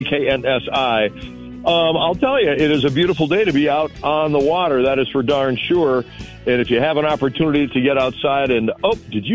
KNSI. I'll tell you, it is a beautiful day to be out on the water. That is for darn sure. And if you have an opportunity to get outside and, was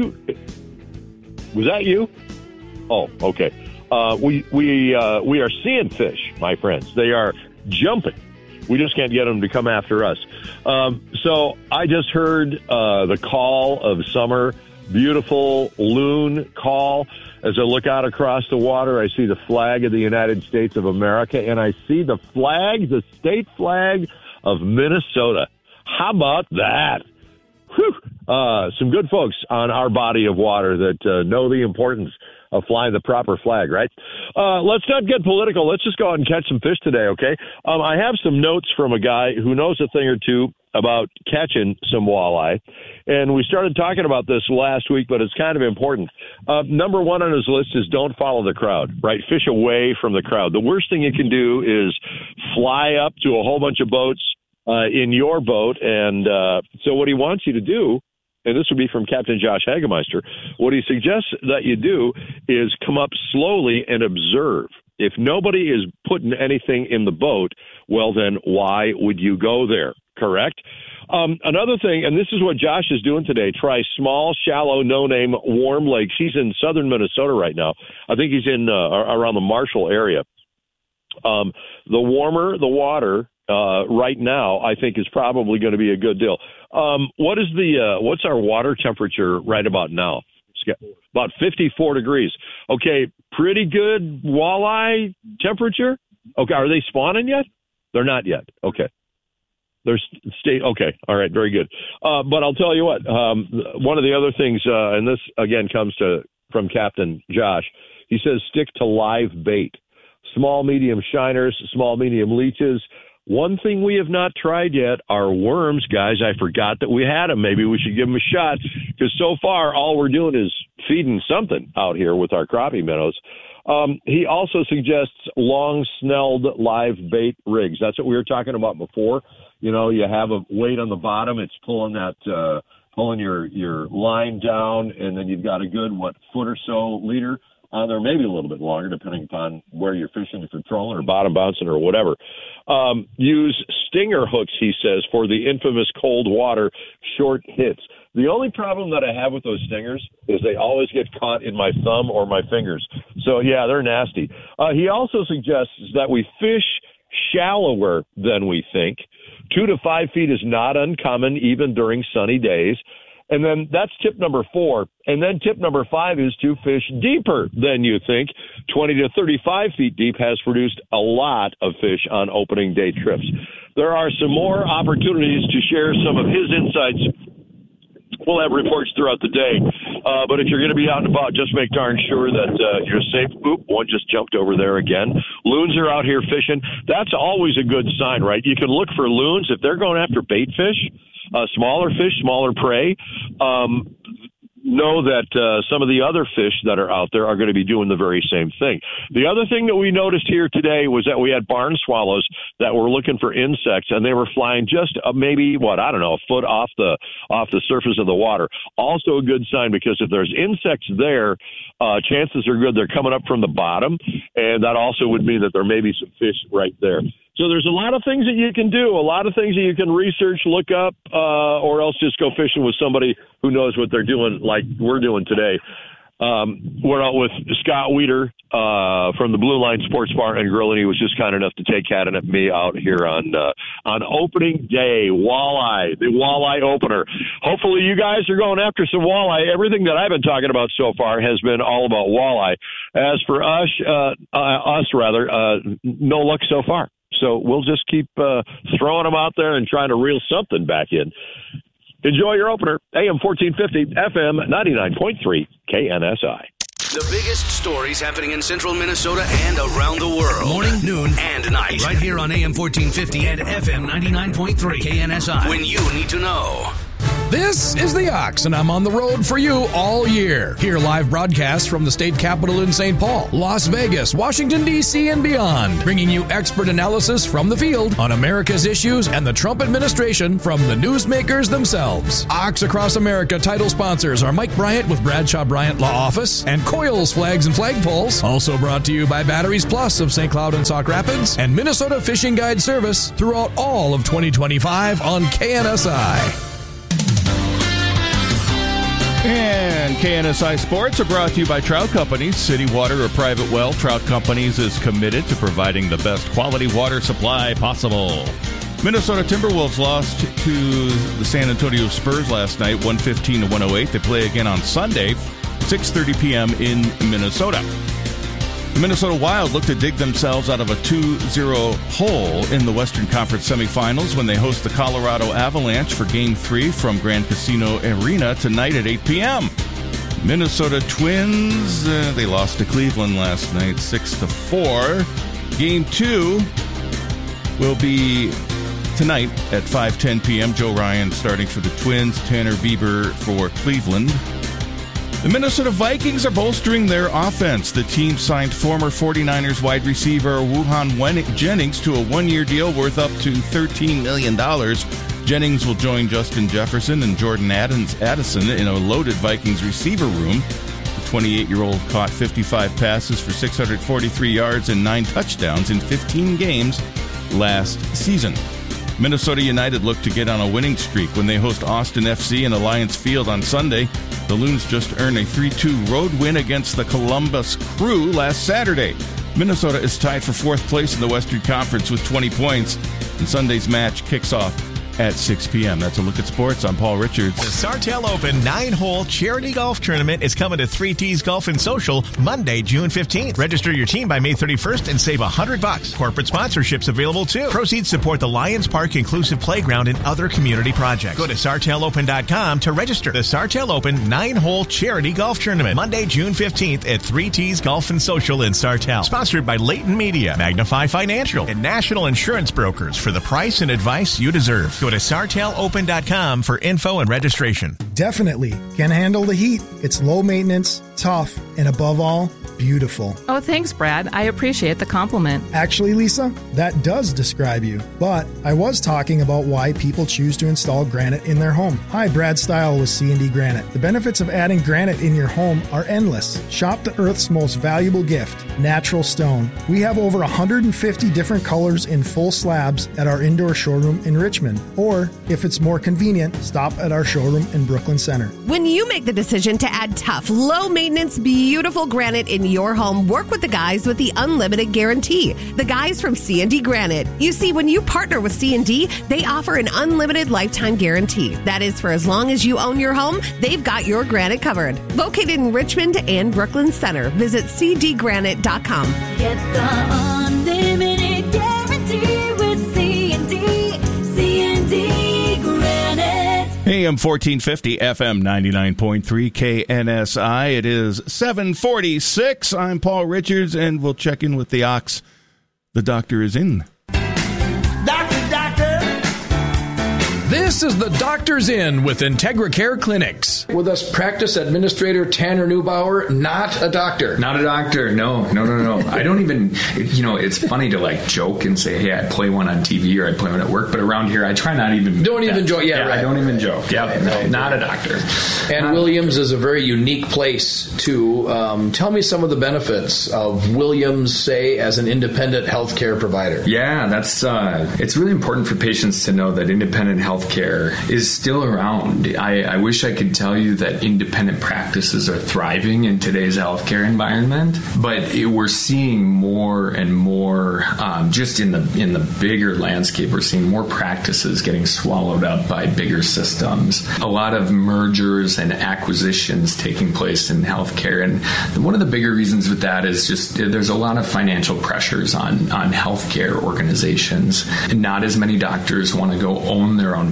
that you? Oh, okay. We are seeing fish, my friends. They are jumping. We just can't get them to come after us. So I just heard the call of summer, beautiful loon call. As I look out across the water, I see the flag of the United States of America, and I see the state flag of Minnesota. How about that? Whew. Some good folks on our body of water that know the importance of flying the proper flag, right? Let's not get political. Let's just go out and catch some fish today, okay? I have some notes from a guy who knows a thing or two about catching some walleye, and we started talking about this last week, but it's kind of important. Number one on his list is don't follow the crowd, right? Fish away from the crowd. The worst thing you can do is fly up to a whole bunch of boats in your boat, and so what he wants you to do, and this would be from Captain Josh Hagemeister, what he suggests that you do is come up slowly and observe. If nobody is putting anything in the boat, well, then why would you go there? Correct? Another thing, and this is what Josh is doing today, try small, shallow, no-name, warm lakes. He's in southern Minnesota right now. I think he's in around the Marshall area. The warmer the water right now, I think, is probably going to be a good deal. What's our water temperature right about now? It's about 54 degrees. Okay, pretty good walleye temperature. Okay, are they spawning yet? They're not yet. Okay. Okay. All right. Very good. But I'll tell you what, one of the other things, and this again comes from Captain Josh, he says, stick to live bait, small, medium shiners, small, medium leeches. One thing we have not tried yet are worms, guys. I forgot that we had them. Maybe we should give them a shot, because so far all we're doing is feeding something out here with our crappie minnows. He also suggests long-snelled live bait rigs. That's what we were talking about before. You know, you have a weight on the bottom. It's pulling your line down, and then you've got a good, foot or so leader on there, maybe a little bit longer, depending upon where you're fishing, if you're trolling or bottom bouncing or whatever. Use stinger hooks, he says, for the infamous cold water short hits. The only problem that I have with those stingers is they always get caught in my thumb or my fingers. So, yeah, they're nasty. He also suggests that we fish shallower than we think. 2 to 5 feet is not uncommon, even during sunny days. And then that's tip number 4. And then tip number 5 is to fish deeper than you think. 20 to 35 feet deep has produced a lot of fish on opening day trips. There are some more opportunities to share some of his insights. We'll have reports throughout the day. But if you're going to be out and about, just make darn sure that you're safe. Oop, one just jumped over there again. Loons are out here fishing. That's always a good sign, right? You can look for loons. If they're going after bait fish, smaller fish, smaller prey, know that some of the other fish that are out there are going to be doing the very same thing. The other thing that we noticed here today was that we had barn swallows that were looking for insects, and they were flying just maybe, a foot off the surface of the water. Also a good sign, because if there's insects there, chances are good they're coming up from the bottom, and that also would mean that there may be some fish right there. So there's a lot of things that you can do, a lot of things that you can research, look up, or else just go fishing with somebody who knows what they're doing, like we're doing today. We're out with Scott Weeder from the Blue Line Sports Bar and Grill, and he was just kind enough to take Cat and me out here on opening day, the walleye opener. Hopefully you guys are going after some walleye. Everything that I've been talking about so far has been all about walleye. As for us, no luck so far. So we'll just keep throwing them out there and trying to reel something back in. Enjoy your opener. AM 1450, FM 99.3, KNSI. The biggest stories happening in central Minnesota and around the world. Morning, noon, and night. Right here on AM 1450 and FM 99.3, KNSI. When you need to know. This is The Ox, and I'm on the road for you all year. Hear live broadcasts from the state capitol in St. Paul, Las Vegas, Washington, D.C., and beyond, bringing you expert analysis from the field on America's issues and the Trump administration from the newsmakers themselves. Ox Across America title sponsors are Mike Bryant with Bradshaw Bryant Law Office and Coils Flags and Flagpoles. Also brought to you by Batteries Plus of St. Cloud and Sauk Rapids and Minnesota Fishing Guide Service throughout all of 2025 on KNSI. And KNSI Sports are brought to you by Trout Companies. City Water or private well, Trout Companies is committed to providing the best quality water supply possible. Minnesota Timberwolves lost to the San Antonio Spurs last night, 115-108. They play again on Sunday, 6:30 p.m. in Minnesota. The Minnesota Wild look to dig themselves out of a 2-0 hole in the Western Conference semifinals when they host the Colorado Avalanche for Game 3 from Grand Casino Arena tonight at 8 p.m. Minnesota Twins, they lost to Cleveland last night, 6-4. Game 2 will be tonight at 5:10 p.m. Joe Ryan starting for the Twins, Tanner Bieber for Cleveland. The Minnesota Vikings are bolstering their offense. The team signed former 49ers wide receiver Wuhan Jennings to a one-year deal worth up to $13 million. Jennings will join Justin Jefferson and Jordan Addison in a loaded Vikings receiver room. The 28-year-old caught 55 passes for 643 yards and 9 touchdowns in 15 games last season. Minnesota United look to get on a winning streak when they host Austin FC in Alliance Field on Sunday. The Loons just earned a 3-2 road win against the Columbus Crew last Saturday. Minnesota is tied for fourth place in the Western Conference with 20 points, and Sunday's match kicks off at 6 p.m. That's a look at sports. I'm Paul Richards. The Sartell Open 9-hole charity golf tournament is coming to 3 T's Golf and Social Monday, June 15th. Register your team by May 31st and save $100. Corporate sponsorships available too. Proceeds support the Lions Park Inclusive Playground and other community projects. Go to sartellopen.com to register. The Sartell Open 9-hole charity golf tournament Monday, June 15th at 3 T's Golf and Social in Sartell. Sponsored by Leighton Media, Magnify Financial, and National Insurance Brokers for the price and advice you deserve. Go to sartellopen.com for info and registration. Definitely can handle the heat. It's low maintenance, tough, and above all, beautiful. Oh, thanks, Brad. I appreciate the compliment. Actually, Lisa, that does describe you. But I was talking about why people choose to install granite in their home. Hi, Brad Stile with C&D Granite. The benefits of adding granite in your home are endless. Shop the Earth's most valuable gift, natural stone. We have over 150 different colors in full slabs at our indoor showroom in Richmond. Or, if it's more convenient, stop at our showroom in Brooklyn Center. When you make the decision to add tough, low-maintenance, beautiful granite in your home, work with the guys with the Unlimited Guarantee. The guys from C&D Granite. You see, when you partner with C&D, they offer an unlimited lifetime guarantee. That is for as long as you own your home, they've got your granite covered. Located in Richmond and Brooklyn Center. Visit cdgranite.com. Get the unlimited guarantee with C&D. C&D Granite. AM 1450, FM 99.3, KNSI. It is 7:46. I'm Paul Richards, and we'll check in with the Ox. The doctor is in. This is the Doctor's In with Integra Care Clinics. With us, practice administrator Tanner Neubauer, not a doctor. Not a doctor. No. I don't even, it's funny to like joke and say, hey, I play one on TV or I play one at work, but around here I try not even. Don't even joke. Yeah, right. I don't even joke. Yeah, no, not a doctor. And Williams is a very unique place to tell me some of the benefits of Williams, say, as an independent healthcare provider. Yeah, that's it's really important for patients to know that independent healthcare is still around. I wish I could tell you that independent practices are thriving in today's healthcare environment, but we're seeing more and more just in the bigger landscape. We're seeing more practices getting swallowed up by bigger systems. A lot of mergers and acquisitions taking place in healthcare, and one of the bigger reasons with that is just there's a lot of financial pressures on healthcare organizations. And not as many doctors want to go own their own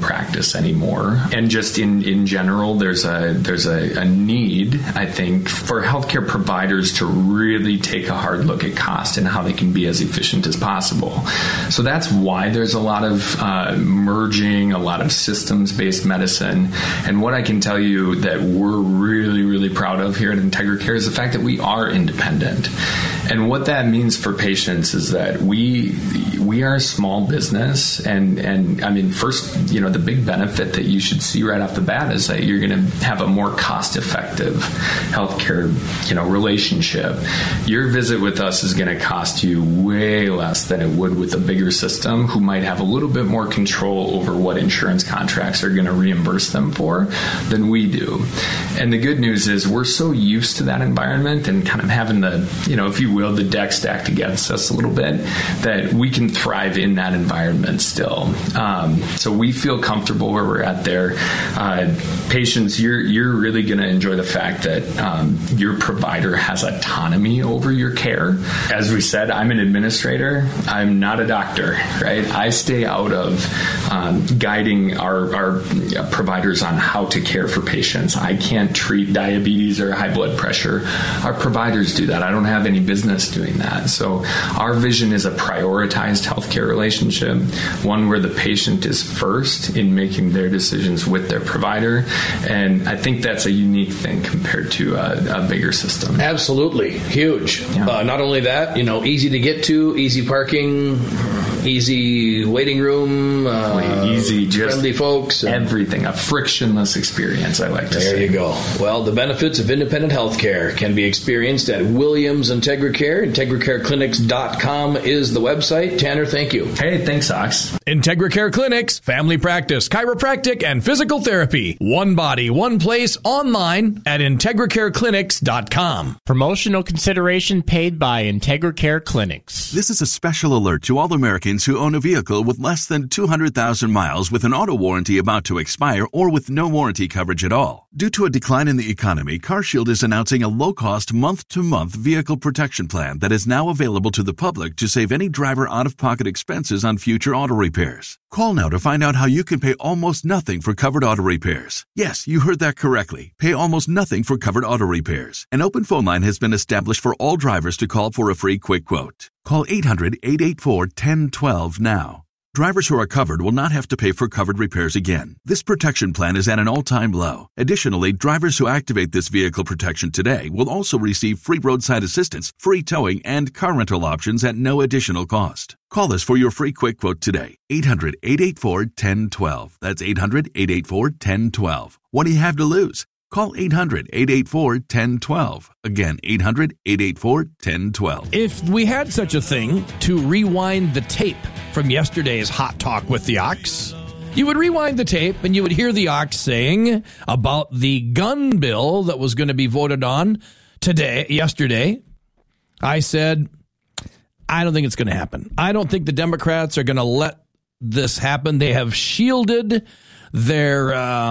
practice anymore. And just in general, there's a need, I think, for healthcare providers to really take a hard look at cost and how they can be as efficient as possible. So that's why there's a lot of merging, a lot of systems-based medicine. And what I can tell you that we're really, really proud of here at IntegraCare is the fact that we are independent. And what that means for patients is that we are a small business, and I mean, first, the big benefit that you should see right off the bat is that you're going to have a more cost-effective healthcare, relationship. Your visit with us is going to cost you way less than it would with a bigger system who might have a little bit more control over what insurance contracts are going to reimburse them for than we do. And the good news is we're so used to that environment and kind of having the, if you will, the deck stacked against us a little bit, that we can thrive in that environment still. So we feel comfortable where we're at there. Patients, you're really going to enjoy the fact that your provider has autonomy over your care. As we said, I'm an administrator. I'm not a doctor, right? I stay out of guiding our providers on how to care for patients. I can't treat diabetes or high blood pressure. Our providers do that. I don't have any business doing that. So our vision is a prioritized healthcare relationship, one where the patient is first in making their decisions with their provider. And I think that's a unique thing compared to a bigger system. Absolutely. Huge. Yeah. Not only that, easy to get to, easy parking, easy waiting room, easy, just friendly folks. Everything. A frictionless experience, I like to say. There you go. Well, the benefits of independent healthcare can be experienced at Williams IntegraCare. IntegraCareClinics.com is the website. Tanner, thank you. Hey, thanks, Ox. IntegraCare Clinics, family practice, chiropractic, and physical therapy. One body, one place, online at IntegraCareClinics.com. Promotional consideration paid by IntegraCare Clinics. This is a special alert to all Americans who own a vehicle with less than 200,000 miles with an auto warranty about to expire or with no warranty coverage at all. Due to a decline in the economy, CarShield is announcing a low-cost month-to-month vehicle protection plan that is now available to the public to save any driver out-of-pocket expenses on future auto repairs. Call now to find out how you can pay almost nothing for covered auto repairs. Yes, you heard that correctly. Pay almost nothing for covered auto repairs. An open phone line has been established for all drivers to call for a free quick quote. Call 800-884-1012 now. Drivers who are covered will not have to pay for covered repairs again. This protection plan is at an all-time low. Additionally, drivers who activate this vehicle protection today will also receive free roadside assistance, free towing, and car rental options at no additional cost. Call us for your free quick quote today. 800-884-1012. That's 800-884-1012. What do you have to lose? Call 800-884-1012. Again, 800-884-1012. If we had such a thing to rewind the tape from yesterday's Hot Talk with the Ox, you would rewind the tape and you would hear the Ox saying about the gun bill that was going to be voted on yesterday. I said, I don't think it's going to happen. I don't think the Democrats are going to let this happen. They have shielded their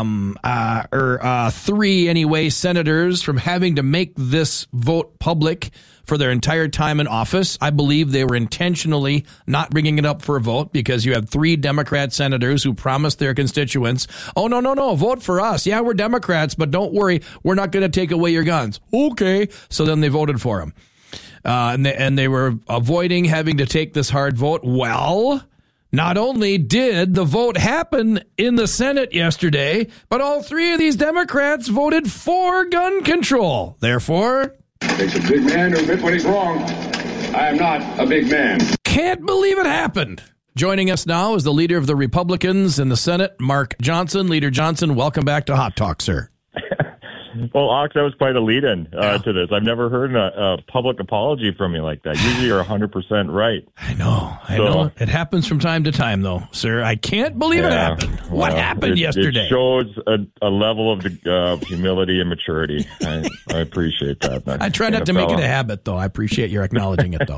three senators from having to make this vote public for their entire time in office. I believe they were intentionally not bringing it up for a vote because you have 3 Democrat senators who promised their constituents, oh, no, vote for us. Yeah, we're Democrats, but don't worry, we're not going to take away your guns. Okay. So then they voted for him. And they were avoiding having to take this hard vote. Well, not only did the vote happen in the Senate yesterday, but all 3 of these Democrats voted for gun control. Therefore, it takes a big man to admit when he's wrong. I am not a big man. Can't believe it happened. Joining us now is the leader of the Republicans in the Senate, Mark Johnson. Leader Johnson, welcome back to Hot Talk, sir. Well, Ox, that was quite a lead-in to this. I've never heard a public apology from you like that. Usually you're 100% right. I know. It happens from time to time, though, sir. I can't believe it happened. What happened yesterday? It shows a level of humility and maturity. I appreciate that. I try not to make it a habit, though. I appreciate your acknowledging it, though.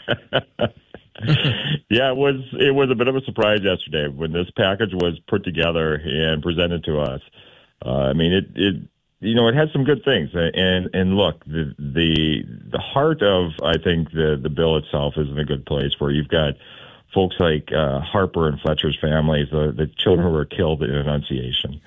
Yeah, it was a bit of a surprise yesterday when this package was put together and presented to us. It has some good things, and look, the heart of, I think, the bill itself is in a good place where you've got folks like Harper and Fletcher's families, the children who were killed in Annunciation.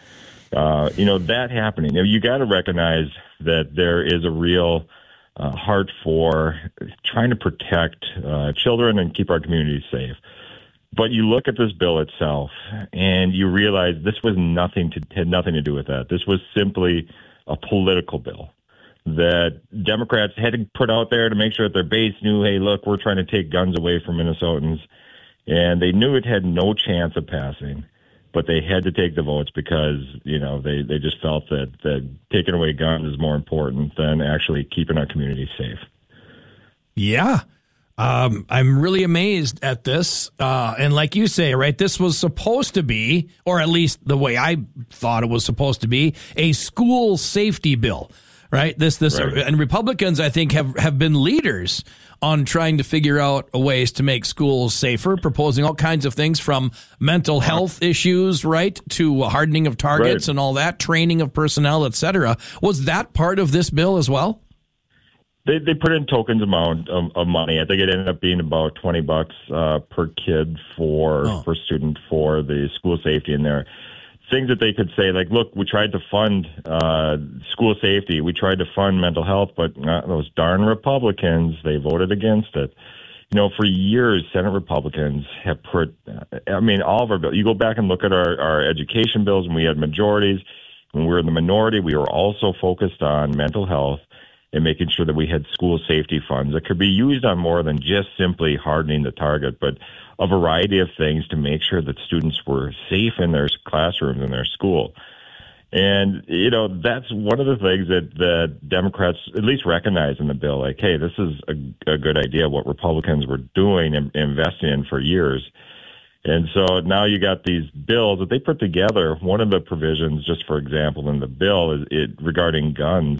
That happening. You got to recognize that there is a real heart for trying to protect children and keep our communities safe. But you look at this bill itself, and you realize this was had nothing to do with that. This was simply a political bill that Democrats had to put out there to make sure that their base knew, hey, look, we're trying to take guns away from Minnesotans. And they knew it had no chance of passing, but they had to take the votes because, they just felt that taking away guns is more important than actually keeping our community safe. Yeah. I'm really amazed at this. And like you say, right, this was supposed to be, or at least the way I thought it was supposed to be, a school safety bill, right? Right. And Republicans, I think, have been leaders on trying to figure out ways to make schools safer, proposing all kinds of things from mental health issues, right, to hardening of targets and all that, training of personnel, et cetera. Was that part of this bill as well? They put in tokens amount of money. I think it ended up being about $20 per kid for student for the school safety in there. Things that they could say, like, look, we tried to fund school safety. We tried to fund mental health, but those darn Republicans, they voted against it. For years, Senate Republicans have put, all of our bills. You go back and look at our education bills, and we had majorities. When we were in the minority, we were also focused on mental health and making sure that we had school safety funds that could be used on more than just simply hardening the target, but a variety of things to make sure that students were safe in their classrooms in their school. And, that's one of the things that Democrats at least recognize in the bill, like, hey, this is a good idea, what Republicans were doing and investing in for years. And so now you got these bills that they put together. One of the provisions, just for example, in the bill is regarding guns,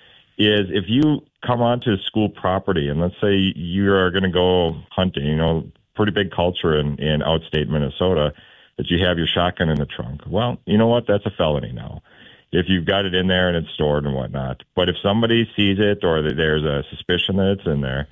is if you come onto school property and let's say you are going to go hunting, pretty big culture in outstate Minnesota, that you have your shotgun in the trunk. Well, you know what? That's a felony now. If you've got it in there and it's stored and whatnot. But if somebody sees it or there's a suspicion that it's in there,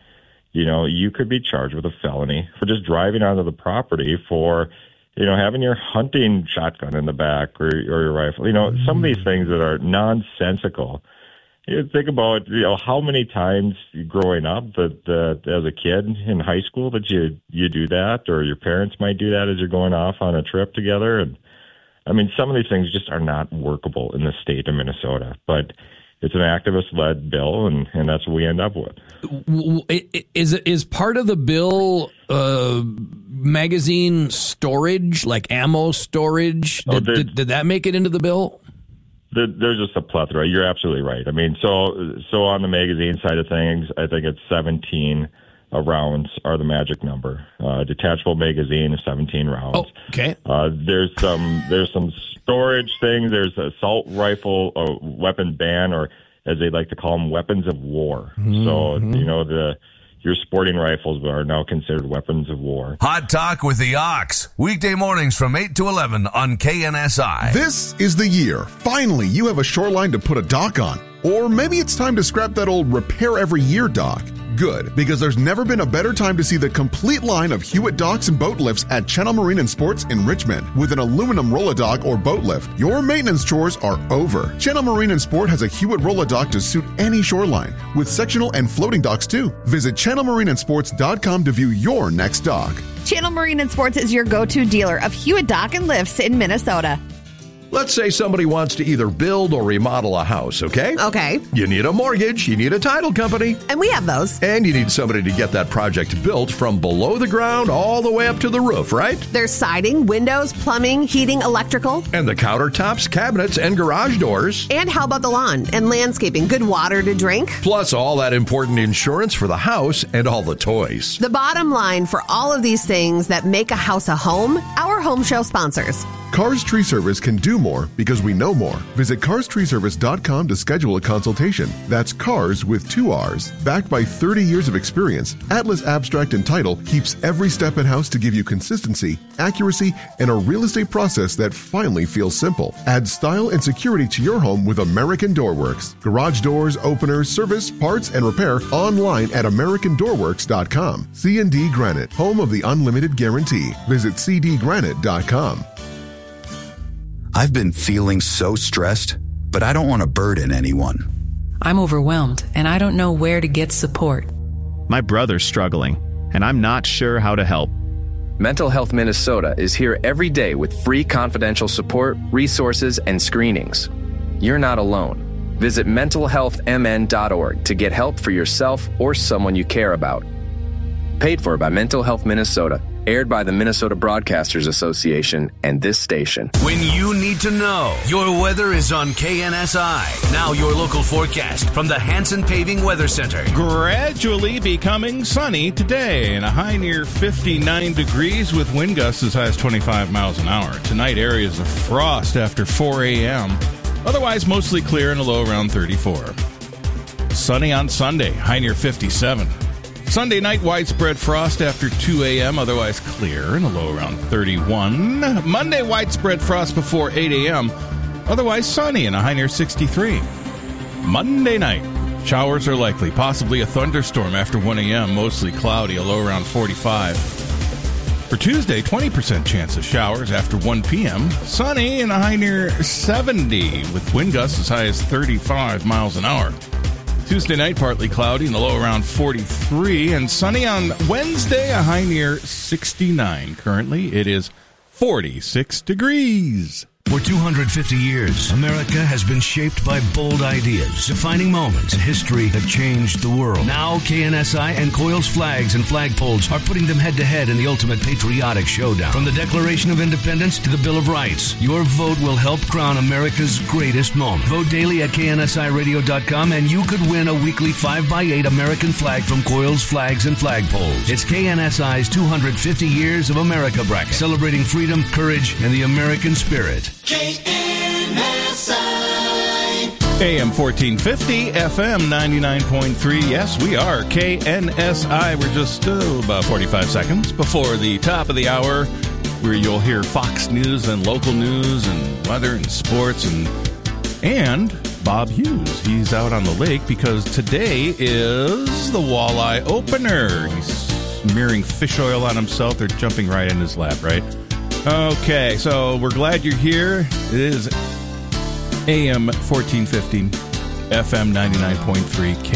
you could be charged with a felony for just driving onto the property for, having your hunting shotgun in the back or your rifle. Some of these things that are nonsensical. You think about, how many times growing up that as a kid in high school that you do that, or your parents might do that as you're going off on a trip together. And some of these things just are not workable in the state of Minnesota, but it's an activist-led bill, and that's what we end up with. Is part of the bill magazine storage, like ammo storage? Did that make it into the bill? There's just a plethora. You're absolutely right. So on the magazine side of things, I think it's 17 rounds are the magic number. Detachable magazine is 17 rounds. Oh, okay. There's some storage things. There's assault rifle weapon ban, or as they like to call them, weapons of war. Mm-hmm. So your sporting rifles are now considered weapons of war. Hot Talk with the Ox. Weekday mornings from 8 to 11 on KNSI. This is the year. Finally, you have a shoreline to put a dock on. Or maybe it's time to scrap that old repair every year dock. Good, because there's never been a better time to see the complete line of Hewitt docks and boat lifts at Channel Marine and Sports in Richmond. With an aluminum roll-a-dock or boat lift, your maintenance chores are over. Channel Marine and Sport has a Hewitt roll-a-dock to suit any shoreline, with sectional and floating docks too. Visit channelmarineandsports.com to view your next dock. Channel Marine and Sports is your go-to dealer of Hewitt dock and lifts in Minnesota. Let's say somebody wants to either build or remodel a house, okay? Okay. You need a mortgage, you need a title company. And we have those. And you need somebody to get that project built from below the ground all the way up to the roof, right? There's siding, windows, plumbing, heating, electrical. And the countertops, cabinets, and garage doors. And how about the lawn and landscaping? Good water to drink. Plus all that important insurance for the house and all the toys. The bottom line for all of these things that make a house a home, our home show sponsors. Cars Tree Service can do more because we know more. Visit carstreeservice.com to schedule a consultation. That's Cars with 2 R's. Backed by 30 years of experience, Atlas Abstract and Title keeps every step in-house to give you consistency, accuracy, and a real estate process that finally feels simple. Add style and security to your home with American Door Works. Garage doors, openers, service, parts, and repair online at AmericanDoorWorks.com. C&D Granite, home of the unlimited guarantee. Visit cdgranite.com. I've been feeling so stressed, but I don't want to burden anyone. I'm overwhelmed, and I don't know where to get support. My brother's struggling, and I'm not sure how to help. Mental Health Minnesota is here every day with free confidential support, resources, and screenings. You're not alone. Visit mentalhealthmn.org to get help for yourself or someone you care about. Paid for by Mental Health Minnesota. Aired by the Minnesota Broadcasters Association and this station. When you need to know, your weather is on KNSI. Now your local forecast from the Hanson Paving Weather Center. Gradually becoming sunny today and a high near 59 degrees with wind gusts as high as 25 miles an hour. Tonight, areas of frost after 4 a.m. Otherwise, mostly clear and a low around 34. Sunny on Sunday, high near 57. Sunday night, widespread frost after 2 a.m., otherwise clear, and a low around 31. Monday, widespread frost before 8 a.m., otherwise sunny, and a high near 63. Monday night, showers are likely, possibly a thunderstorm after 1 a.m., mostly cloudy, a low around 45. For Tuesday, 20% chance of showers after 1 p.m., sunny, and a high near 70, with wind gusts as high as 35 miles an hour. Tuesday night, partly cloudy and a low around 43, and sunny on Wednesday, a high near 69. Currently, it is 46 degrees. For 250 years, America has been shaped by bold ideas, defining moments in history that changed the world. Now, KNSI and Coils Flags and Flagpoles are putting them head-to-head in the ultimate patriotic showdown. From the Declaration of Independence to the Bill of Rights, your vote will help crown America's greatest moment. Vote daily at KNSIRadio.com and you could win a weekly 5x8 American flag from Coils Flags and Flagpoles. It's KNSI's 250 Years of America bracket, celebrating freedom, courage, and the American spirit. KNSI. AM 1450, FM 99.3. Yes, we are KNSI. We're just about 45 seconds before the top of the hour, where you'll hear Fox News and local news and weather and sports and Bob Hughes. He's out on the lake because today is the walleye opener. He's smearing fish oil on himself. They're jumping right in his lap, right? Okay, so we're glad you're here. It is AM 1450, FM 99.3,